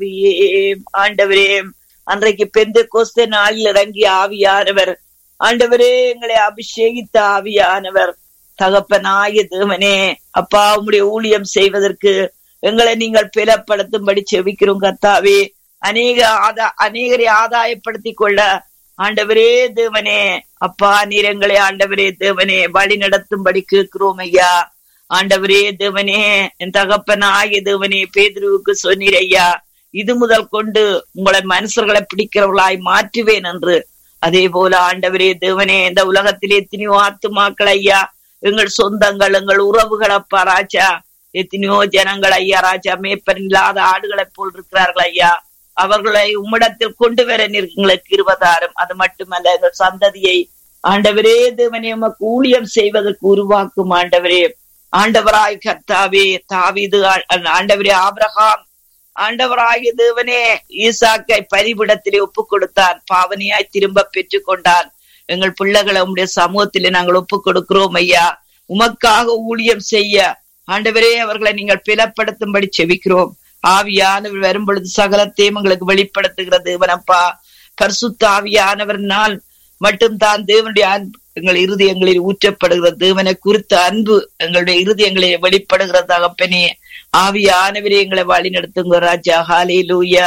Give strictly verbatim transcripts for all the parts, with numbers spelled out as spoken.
ஆண்டவரே, அன்றைக்கு பெந்தெகோஸ்தே நாளில் இறங்கிய ஆவியானவர், ஆண்டவரே எங்களை அபிஷேகித்த ஆவியானவர், தகப்பனாய தேவனே அப்பா, உம்முடைய ஊழியம் செய்வதற்கு எங்களை நீங்கள் பலப்படுத்தும்படி செபிக்கிறோம் கர்த்தாவே. அநேக ஆதா அநேகரை ஆதாயப்படுத்திக் கொள்ள ஆண்டவரே தேவனே அப்பா, நீர் எங்களை ஆண்டவரே தேவனே வழி நடத்தும்படி கேட்கிறோம் ஐயா. ஆண்டவரே தேவனே, என் தகப்பனாகிய தேவனே, பேதுருவுக்கு சொன்னீர் ஐயா, இது முதல் கொண்டு உங்களை மனுஷர்களை பிடிக்கிறவர்களாய் மாற்றுவேன் என்று. அதே போல ஆண்டவரே தேவனே, இந்த உலகத்திலே எத்தனையோ ஆத்துமாக்கள் ஐயா, எங்கள் சொந்தங்கள், எங்கள் உறவுகள் அப்பா ராஜா, எத்தனையோ ஜனங்கள் ஐயா ராஜா, மேய்ப்பன் இல்லாத ஆடுகளை போல் இருக்கிறார்கள் ஐயா. அவர்களை உம்மிடத்தில் கொண்டு வர எங்களுக்கு இருபதாயிரம். அது மட்டுமல்ல, எங்கள் சந்ததியை ஆண்டவரே தேவனே உமக்கு ஊழியம் செய்வதற்கு உருவாக்கும் ஆண்டவரே. ஆண்டவராய் கர்த்தாவே, தாவீது ஆண்டவரே, ஆபிரகாம் ஆண்டவராகிய தேவனே ஈசாக்கை பரிபிடத்திலே ஒப்பு கொடுத்தான், பாவனையாய் திரும்ப பெற்றுக் கொண்டான். எங்கள் பிள்ளைகளை உம்முடைய சமூகத்திலே நாங்கள் ஒப்பு கொடுக்கிறோம் ஐயா. உமக்காக ஊழியம் செய்ய ஆண்டவரே அவர்களை நீங்கள் பலப்படுத்தும்படி செபிக்கிறோம். ஆவியானவர் வரும் பொழுது சகலத்தையும் எங்களுக்கு வெளிப்படுத்துகிற தேவனப்பா. பரிசுத்த ஆவியானவர்னால் மட்டும் தான் தேவனுடைய அன்பு எங்கள் இருதயங்களில் ஊற்றப்படுகிற தேவனை குறித்த அன்பு எங்களுடைய இருதயங்களில் வெளிப்படுகிற தகப்பனே. ஆவியானவரே எங்களை வழி நடத்துங்க ராஜா. ஹல்லேலூயா.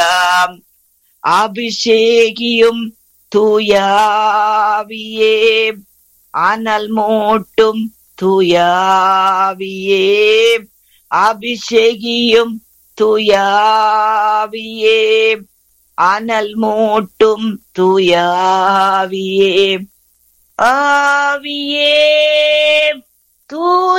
அபிஷேகியும் தூயாவியே, அனல் மூட்டும் தூயாவியே, அபிஷேகியும் தூயாவியே, அனல் மூட்டும் தூயாவியே, ஆவியே தூ